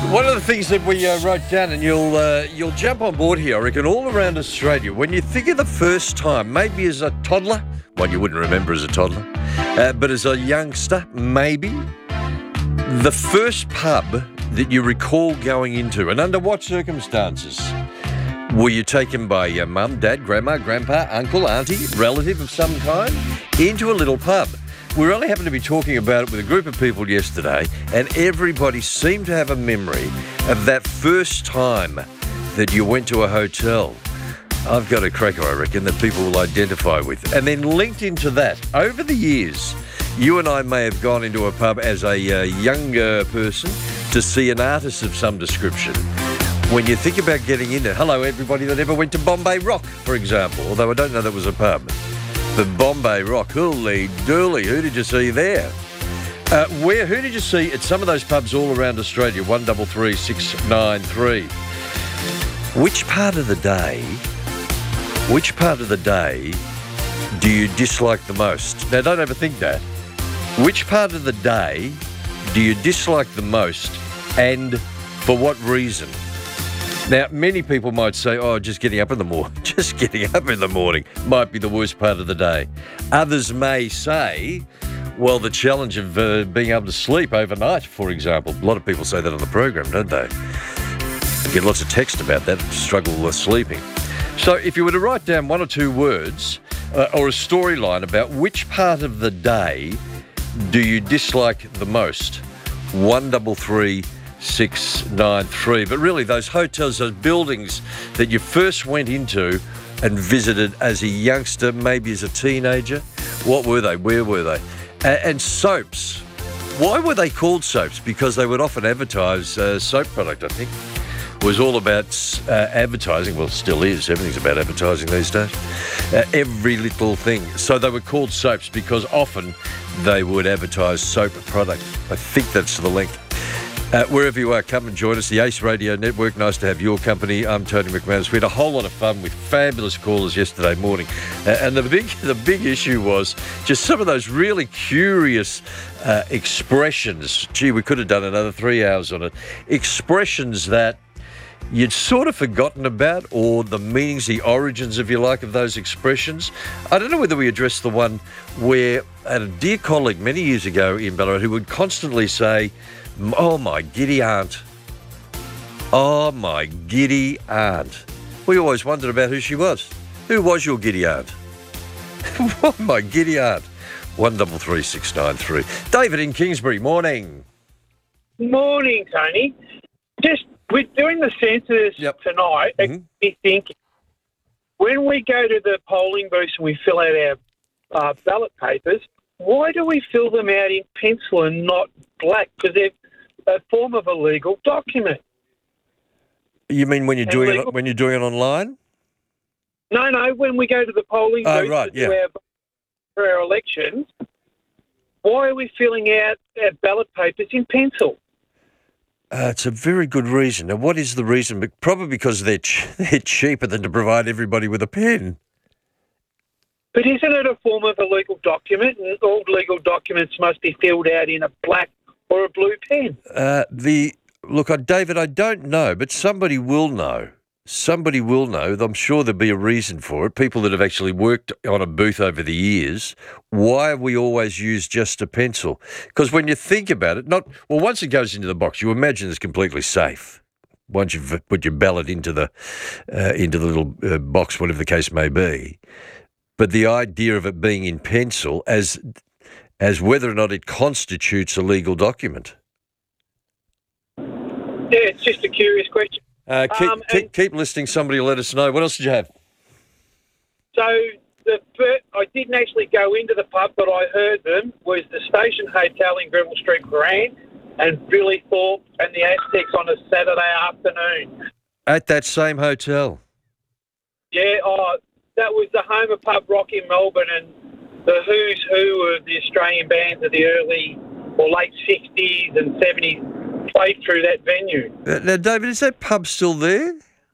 One of the things that we wrote down, and you'll jump on board here, I reckon, all around Australia, when you think of the first time, maybe as a toddler, well, you wouldn't remember as a toddler, but as a youngster, maybe, the first pub that you recall going into, and under what circumstances? Were you taken by your mum, dad, grandma, grandpa, uncle, auntie, relative of some kind, into a little pub? We only happened to be talking about it with a group of people yesterday, and everybody seemed to have a memory of that first time that you went to a hotel. I've got a cracker, I reckon, that people will identify with. And then linked into that, over the years, you and I may have gone into a pub as a younger person to see an artist of some description. When you think about getting into, hello, everybody that ever went to Bombay Rock, for example, although I don't know that was a pub. The Bombay Rock, holy dooly, who did you see there? Who did you see at some of those pubs all around Australia? 133 693. Which part of the day do you dislike the most? Now, don't overthink that. Which part of the day do you dislike the most, and for what reason? Now, many people might say, just getting up in the morning might be the worst part of the day. Others may say, well, the challenge of being able to sleep overnight, for example. A lot of people say that on the program, don't they? I get lots of text about that, struggle with sleeping. So if you were to write down one or two words or a storyline about which part of the day do you dislike the most, 133 693. But really, those hotels, those buildings that you first went into and visited as a youngster, maybe as a teenager, what were they? Where were they? And soaps. Why were they called soaps? Because they would often advertise soap product, I think. It was all about advertising. Well, still is. Everything's about advertising these days. Every little thing. So they were called soaps because often they would advertise soap product. I think that's the link. Wherever you are, come and join us. The Ace Radio Network, nice to have your company. I'm Tony McManus. We had a whole lot of fun with fabulous callers yesterday morning. And the big issue was just some of those really curious expressions. Gee, we could have done another 3 hours on it. Expressions that you'd sort of forgotten about, or the meanings, the origins, if you like, of those expressions. I don't know whether we addressed the one where I had a dear colleague many years ago in Ballarat who would constantly say, "Oh, my giddy aunt. Oh, my giddy aunt." We always wondered about who she was. Who was your giddy aunt? Oh, my giddy aunt. 133 693. David in Kingsbury, morning. Morning, Tony. Just with doing the census tonight, it makes me think, when we go to the polling booths and we fill out our ballot papers, why do we fill them out in pencil and not black? Because they're a form of a legal document. You mean when you're doing it online? No. When we go to the polling booth for our elections, why are we filling out our ballot papers in pencil? It's a very good reason. Now, what is the reason? Probably because they're cheaper than to provide everybody with a pen. But isn't it a form of a legal document? And all legal documents must be filled out in a black or a blue pen. David, I don't know, but somebody will know. Somebody will know. I'm sure there'll be a reason for it. People that have actually worked on a booth over the years. Why we always use just a pencil? Because when you think about it, once it goes into the box, you imagine it's completely safe. Once you've put your ballot into the little box, whatever the case may be. But the idea of it being in pencil as whether or not it constitutes a legal document. Yeah, it's just a curious question. Keep listening. Somebody will let us know. What else did you have? So I didn't actually go into the pub, but I heard them, was the Station Hotel in Greville Street, Grand, and Billy Thorpe and the Aztecs on a Saturday afternoon. At that same hotel? Yeah, that was the home of pub rock in Melbourne, and the who's who of the Australian bands of the early or late 60s and 70s played through that venue. Now, David, is that pub still there?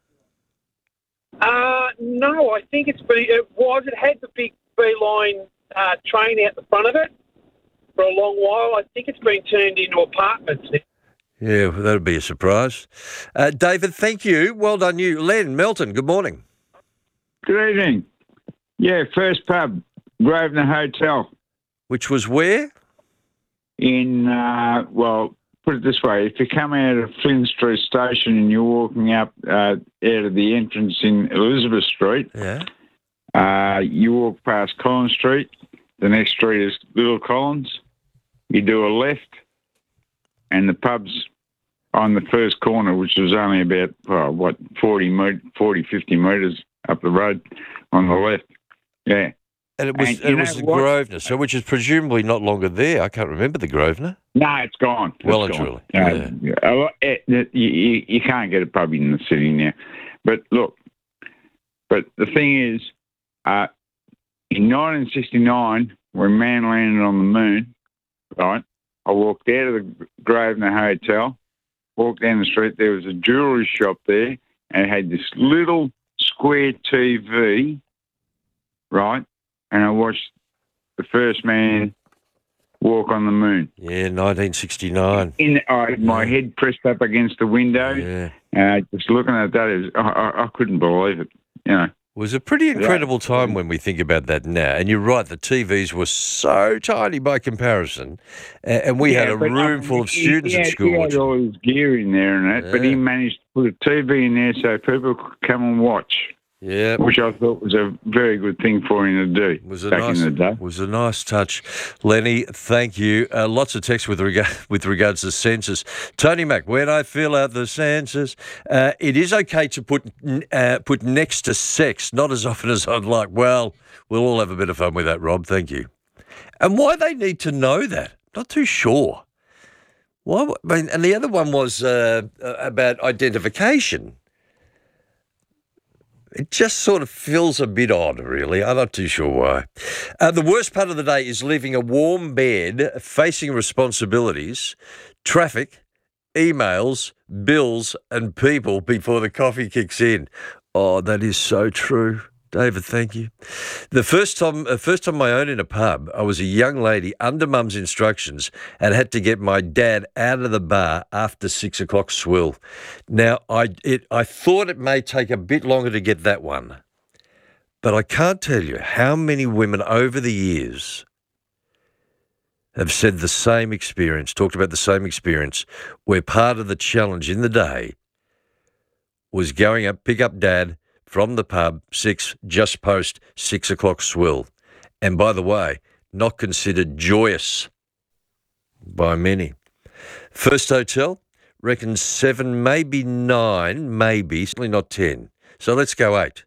No, I think it had the big B-line train out the front of it for a long while. I think it's been turned into apartments. Yeah, well, that'd be a surprise. David, thank you. Well done you. Len, Melton, good morning. Good evening. Yeah, first pub, Grosvenor Hotel. Which was where? In, put it this way, if you come out of Flynn Street Station and you're walking up out of the entrance in Elizabeth Street, you walk past Collins Street. The next street is Little Collins. You do a left, and the pub's on the first corner, which was only about, 50 metres up the road on the left. Yeah. And it was the Grosvenor, so which is presumably not longer there. I can't remember the Grosvenor. No, it's gone. Well and truly. You can't get a pub in the city now. But look, the thing is, in 1969, when man landed on the moon, right, I walked out of the Grosvenor Hotel, walked down the street, there was a jewellery shop there, and it had this little square TV, right, and I watched the first man walk on the moon. Yeah, 1969. I had my head pressed up against the window. Yeah. Just looking at that, I couldn't believe it. You know. It was a pretty incredible time when we think about that now. And you're right, the TVs were so tiny by comparison. And we had a room full of students at school. He had all his gear in there and that, but he managed to put a TV in there so people could come and watch. Yeah, which I thought was a very good thing for him to do in the day. Was a nice touch. Lenny, thank you. Lots of text with regards to census. Tony Mac, when I fill out the census, it is okay to put next to sex, not as often as I'd like. Well, we'll all have a bit of fun with that, Rob. Thank you. And why they need to know that? Not too sure. Why? I mean, and the other one was about identification. It just sort of feels a bit odd, really. I'm not too sure why. The worst part of the day is leaving a warm bed, facing responsibilities, traffic, emails, bills, and people before the coffee kicks in. Oh, that is so true. David, thank you. The first time I owned in a pub, I was a young lady under Mum's instructions and had to get my dad out of the bar after 6 o'clock swill. Now, I thought it may take a bit longer to get that one, but I can't tell you how many women over the years have said the same experience, talked about the same experience, where part of the challenge in the day was going up, pick up dad, from the pub, just post 6 o'clock swill. And by the way, not considered joyous by many. First hotel, reckons 7, maybe 9, maybe, certainly not 10. So let's go 8.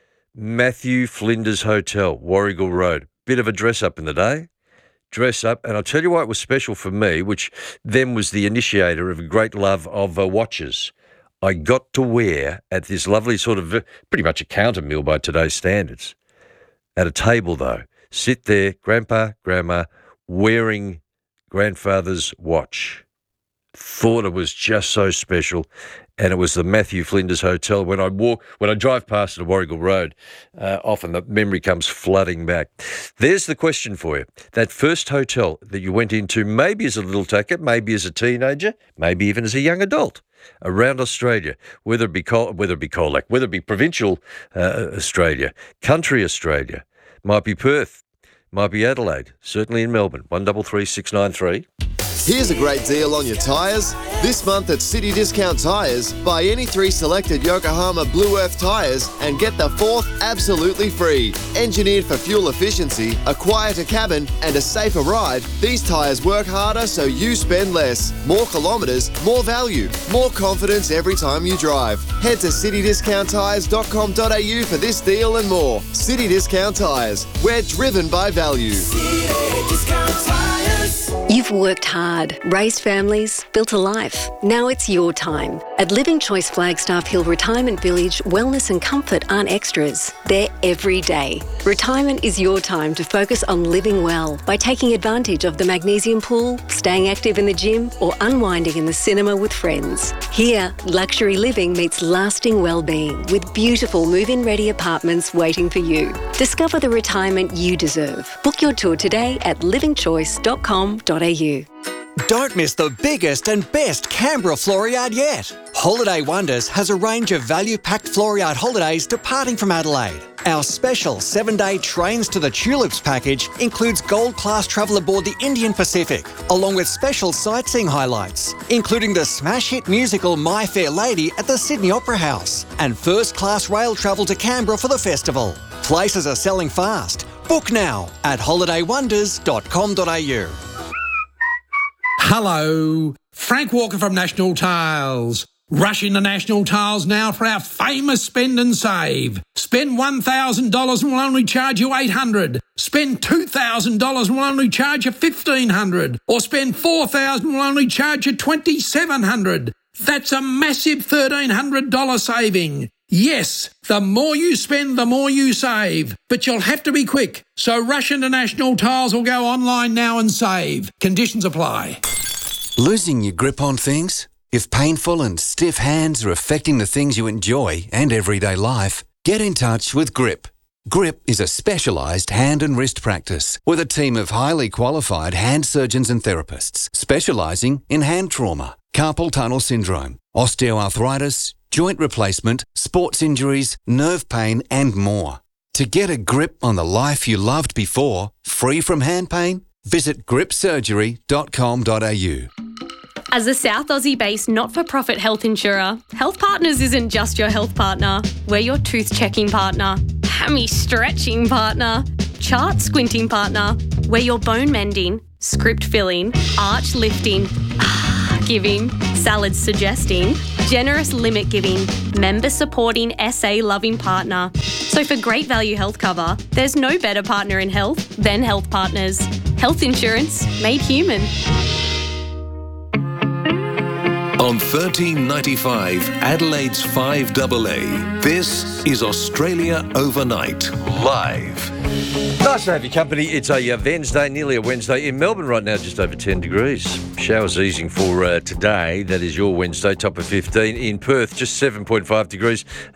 Matthew Flinders Hotel, Warrigal Road. Bit of a dress up in the day. Dress up, and I'll tell you why it was special for me, which then was the initiator of a great love of watches. I got to wear at this lovely sort of pretty much a counter meal by today's standards. At a table, though, sit there, grandpa, grandma, wearing grandfather's watch. Thought it was just so special, and it was the Matthew Flinders Hotel. When I drive past it at Warrigal Road, often the memory comes flooding back. There's the question for you. That first hotel that you went into, maybe as a little tacker, maybe as a teenager, maybe even as a young adult, around Australia, whether it be Colac, whether it be provincial Australia, country Australia, might be Perth, might be Adelaide, certainly in Melbourne, 133 693. Here's a great deal on your tyres. This month at City Discount Tyres, buy any 3 selected Yokohama Blue Earth tyres and get the 4th absolutely free. Engineered for fuel efficiency, a quieter cabin and a safer ride, these tyres work harder so you spend less. More kilometres, more value, more confidence every time you drive. Head to citydiscounttyres.com.au for this deal and more. City Discount Tyres. We're driven by value. City Discount Tyres. You've worked hard, raised families, built a life. Now it's your time. At Living Choice Flagstaff Hill Retirement Village, wellness and comfort aren't extras. They're every day. Retirement is your time to focus on living well by taking advantage of the magnesium pool, staying active in the gym, or unwinding in the cinema with friends. Here, luxury living meets lasting well-being with beautiful move-in ready apartments waiting for you. Discover the retirement you deserve. Book your tour today at livingchoice.com.au. Don't miss the biggest and best Canberra floor yard yet. Holiday Wonders has a range of value-packed floor yard holidays departing from Adelaide. Our special 7-day Trains to the Tulips package includes gold-class travel aboard the Indian Pacific, along with special sightseeing highlights, including the smash hit musical My Fair Lady at the Sydney Opera House, and first-class rail travel to Canberra for the festival. Places are selling fast. Book now at holidaywonders.com.au. Hello, Frank Walker from National Tiles. Rush into National Tiles now for our famous spend and save. Spend $1,000 and we'll only charge you $800. Spend $2,000 and we'll only charge you $1,500. Or spend $4,000 and we'll only charge you $2,700. That's a massive $1,300 saving. Yes, the more you spend, the more you save. But you'll have to be quick. So rush into National Tiles or go online now and save. Conditions apply. Losing your grip on things? If painful and stiff hands are affecting the things you enjoy and everyday life, get in touch with GRIP. GRIP is a specialised hand and wrist practice with a team of highly qualified hand surgeons and therapists specialising in hand trauma, carpal tunnel syndrome, osteoarthritis, joint replacement, sports injuries, nerve pain and more. To get a grip on the life you loved before, free from hand pain, visit gripsurgery.com.au. As a South Aussie-based not-for-profit health insurer, Health Partners isn't just your health partner. We're your tooth-checking partner, hammy-stretching partner, chart-squinting partner. We're your bone-mending, script-filling, arch-lifting, giving, salad-suggesting, generous limit-giving, member-supporting, SA-loving partner. So for great value health cover, there's no better partner in health than Health Partners. Health insurance made human. On 1395 Adelaide's 5AA, this is Australia Overnight, live. Nice to have your company. It's a Wednesday, nearly a Wednesday. In Melbourne right now, just over 10 degrees. Showers easing for today. That is your Wednesday, top of 15. In Perth, just 7.5 degrees.